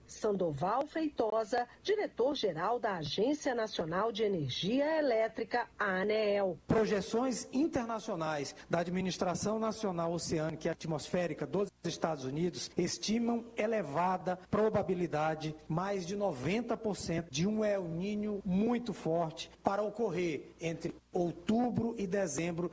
Sandoval Feitosa, diretor-geral da Agência Nacional de Energia Elétrica, a ANEEL. Projeções internacionais da Administração Nacional Oceânica e Atmosférica dos Estados Unidos estimam elevada probabilidade, mais de 90%, de um El Niño muito forte para ocorrer entre outubro e dezembro